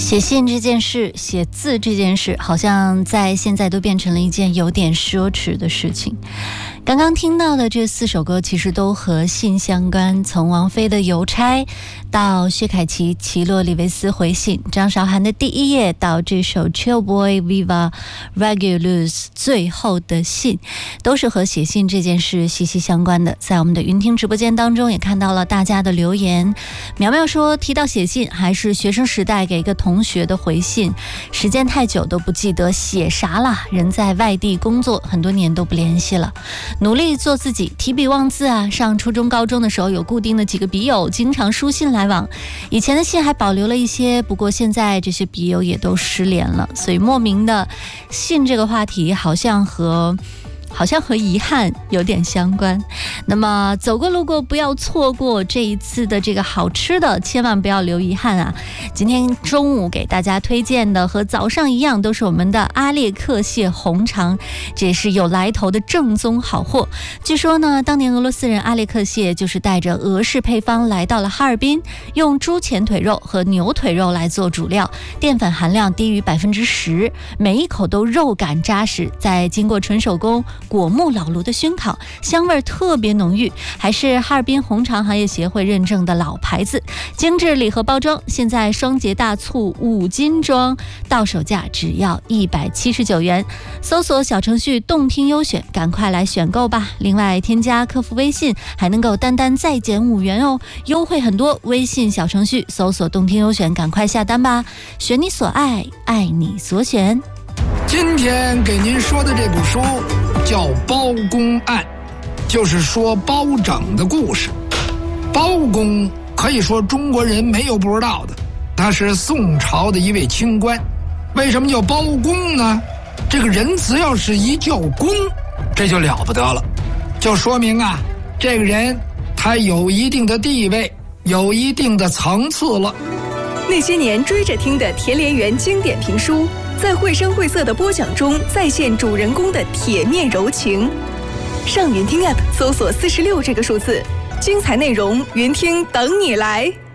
写信这件事，写字这件事，好像在现在都变成了一件有点奢侈的事情。刚刚听到的这4首歌其实都和信相关，从王菲的邮差到薛凯琪奇洛里维斯回信，张韶涵的第一页到这首 Chill Boy Viva Regulus 最后的信，都是和写信这件事息息相关的。在我们的云听直播间当中也看到了大家的留言。苗苗说，提到写信还是学生时代给一个同学的回信，时间太久都不记得写啥了，人在外地工作很多年都不联系了，努力做自己，提笔忘字啊。上初中高中的时候有固定的几个笔友，经常书信来往，以前的信还保留了一些，不过现在这些笔友也都失联了，所以莫名的信这个话题好像和遗憾有点相关。那么走过路过不要错过这一次的这个好吃的，千万不要留遗憾啊。今天中午给大家推荐的和早上一样，都是我们的阿列克蟹红肠，这也是有来头的正宗好货。据说呢，当年俄罗斯人阿列克蟹就是带着俄式配方来到了哈尔滨，用猪前腿肉和牛腿肉来做主料，淀粉含量低于10%，每一口都肉感扎实，再经过纯手工果木老炉的熏烤，香味特别浓郁，还是哈尔滨红肠行业协会认证的老牌子。精致礼盒包装，现在双节大促5斤装，到手价只要179元。搜索小程序动听优选，赶快来选购吧。另外添加客服微信还能够单单再减5元哦，优惠很多。微信小程序搜索动听优选，赶快下单吧，选你所爱，爱你所选。 今天给您说的这部书叫《包公案》，就是说包拯的故事。包公可以说中国人没有不知道的，他是宋朝的一位清官。为什么叫包公呢？这个人只要是一叫公，这就了不得了，就说明啊，这个人他有一定的地位，有一定的层次了。 那些年追着听的田连元经典评书，在绘声绘色的播讲中再现主人公的铁面柔情。上云听 App 搜索46这个数字，精彩内容云听等你来。